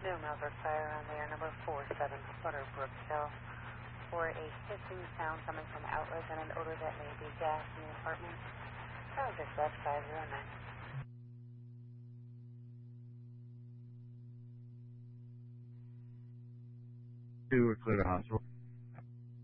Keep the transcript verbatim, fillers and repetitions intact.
Zoom over fire on there, number four seven Butterbrook Hill, for a hissing sound coming from outlets and an odor that may be gas in the apartment. That was just left five zero nine. Two, we're clear to hospital.